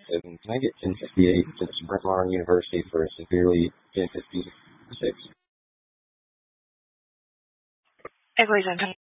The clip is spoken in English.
1057. Can I get 1058 since Brent Lar University for severely 1056? 各位观众。